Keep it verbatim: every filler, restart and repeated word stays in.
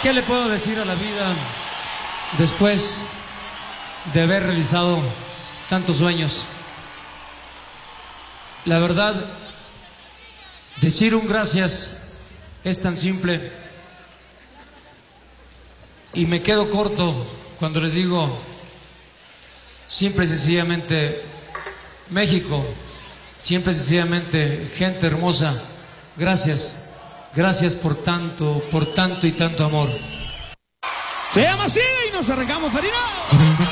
¿Qué le puedo decir a la vida después de haber realizado tantos sueños? La verdad, decir un gracias es tan simple y me quedo corto cuando les digo simple y sencillamente México, simple y sencillamente gente hermosa, gracias. Gracias por tanto, por tanto y tanto amor. Se llama así y nos arrancamos, Farina.